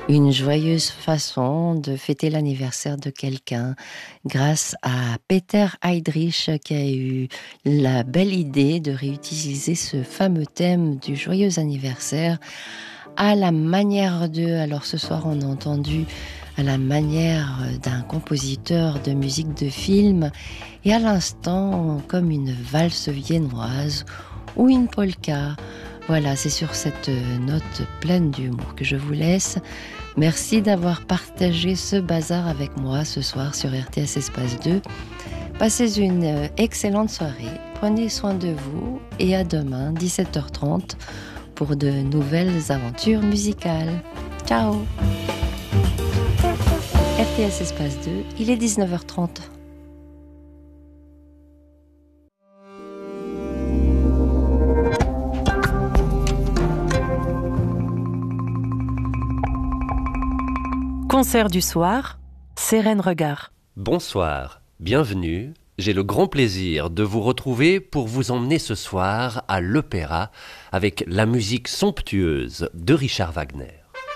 Une joyeuse façon de fêter l'anniversaire de quelqu'un grâce à Peter Heydrich qui a eu la belle idée de réutiliser ce fameux thème du joyeux anniversaire à la manière de... Alors ce soir on a entendu à la manière d'un compositeur de musique de film et à l'instant comme une valse viennoise ou une polka. Voilà, c'est sur cette note pleine d'humour que je vous laisse. Merci d'avoir partagé ce bazar avec moi ce soir sur RTS Espace 2. Passez une excellente soirée, prenez soin de vous et à demain 17h30 pour de nouvelles aventures musicales. Ciao! RTS Espace 2, il est 19h30. Concert du soir, Sérène Regard. Bonsoir, bienvenue. J'ai le grand plaisir de vous retrouver pour vous emmener ce soir à l'opéra avec la musique somptueuse de Richard Wagner.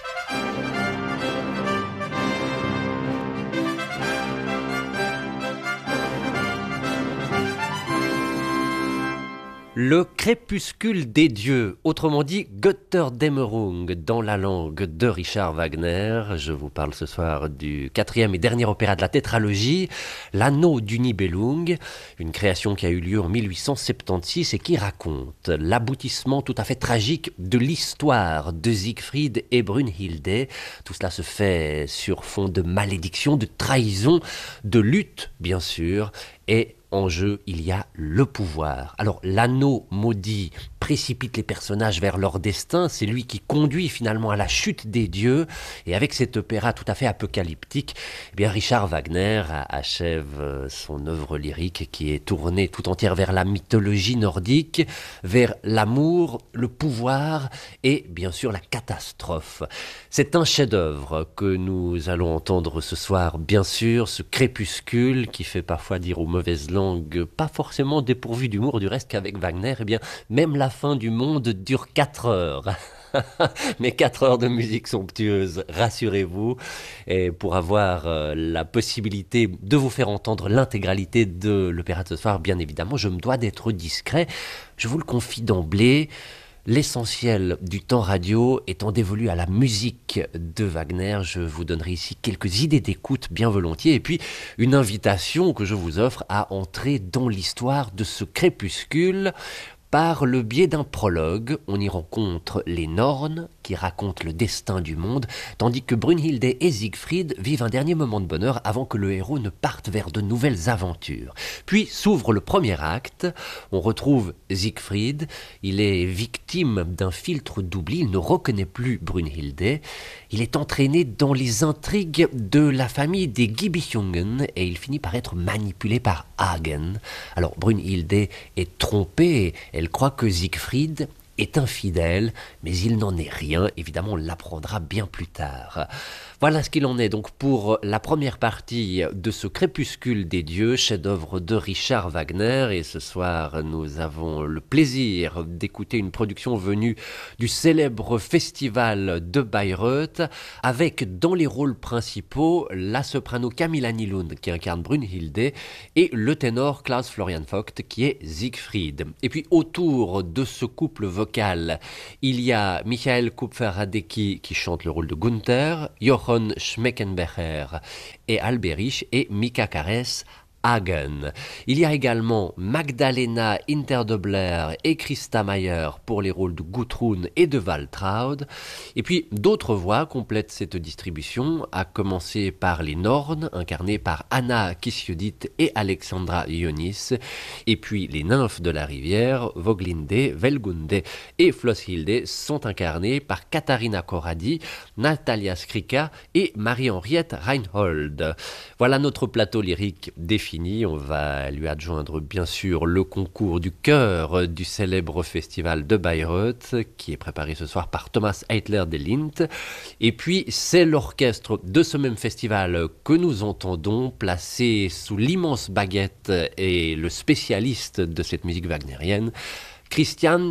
Le crépuscule des dieux, autrement dit Götterdämmerung dans la langue de Richard Wagner. Je vous parle ce soir du quatrième et dernier opéra de la tétralogie, L'Anneau du Nibelung, une création qui a eu lieu en 1876 et qui raconte l'aboutissement tout à fait tragique de l'histoire de Siegfried et Brunhilde. Tout cela se fait sur fond de malédiction, de trahison, de lutte bien sûr, et en jeu, il y a le pouvoir. Alors, l'anneau maudit précipite les personnages vers leur destin. C'est lui qui conduit finalement à la chute des dieux. Et avec cet opéra tout à fait apocalyptique, eh bien, Richard Wagner achève son œuvre lyrique qui est tournée tout entière vers la mythologie nordique, vers l'amour, le pouvoir et bien sûr la catastrophe. C'est un chef-d'œuvre que nous allons entendre ce soir, bien sûr, ce crépuscule qui fait parfois dire aux mauvaises langues, pas forcément dépourvu d'humour du reste qu'avec Wagner, eh bien, même la fin du monde dure 4 heures. Mais 4 heures de musique somptueuse, rassurez-vous. Et pour avoir la possibilité de vous faire entendre l'intégralité de l'opéra de ce soir, bien évidemment, je me dois d'être discret. Je vous le confie d'emblée. L'essentiel du temps radio étant dévolu à la musique de Wagner, je vous donnerai ici quelques idées d'écoute bien volontiers et puis une invitation que je vous offre à entrer dans l'histoire de ce crépuscule. Par le biais d'un prologue, on y rencontre les Nornes qui racontent le destin du monde, tandis que Brunhilde et Siegfried vivent un dernier moment de bonheur avant que le héros ne parte vers de nouvelles aventures. Puis s'ouvre le premier acte, on retrouve Siegfried, il est victime d'un filtre d'oubli, il ne reconnaît plus Brunhilde, il est entraîné dans les intrigues de la famille des Gibichungen et il finit par être manipulé par Hagen. Alors Brunhilde est trompée, elle croit que Siegfried est infidèle, mais il n'en est rien. Évidemment, on l'apprendra bien plus tard. Voilà ce qu'il en est donc pour la première partie de ce crépuscule des dieux, chef-d'œuvre de Richard Wagner. Et ce soir, nous avons le plaisir d'écouter une production venue du célèbre festival de Bayreuth, avec dans les rôles principaux la soprano Camilla Nylund qui incarne Brunhilde et le ténor Klaus Florian Vogt qui est Siegfried. Et puis autour de ce couple vocal, il y a Michael Kupfer-Radecki qui chante le rôle de Gunther, Jochen Schmeckenbecher et Alberich et Mika Kares Hagen. Il y a également Magdalena Interdobler et Christa Mayer pour les rôles de Gudrun et de Waltraud. Et puis d'autres voix complètent cette distribution, à commencer par les Nornes, incarnées par Anna Kisjudit et Alexandra Ionis. Et puis les nymphes de la rivière, Voglinde, Velgunde et Flosshilde sont incarnées par Katharina Corradi, Natalia Skrika et Marie-Henriette Reinhold. Voilà notre plateau lyrique défini. On va lui adjoindre bien sûr le concours du chœur du célèbre festival de Bayreuth qui est préparé ce soir par Thomas Eitler de Lint. Et puis c'est l'orchestre de ce même festival que nous entendons placé sous l'immense baguette et le spécialiste de cette musique wagnérienne, Christian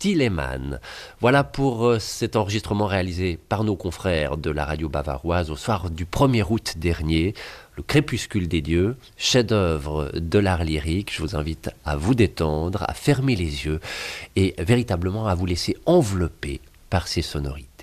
Tillemann. Voilà pour cet enregistrement réalisé par nos confrères de la radio bavaroise au soir du 1er août dernier. Le Crépuscule des dieux, chef-d'œuvre de l'art lyrique. Je vous invite à vous détendre, à fermer les yeux et véritablement à vous laisser envelopper par ces sonorités.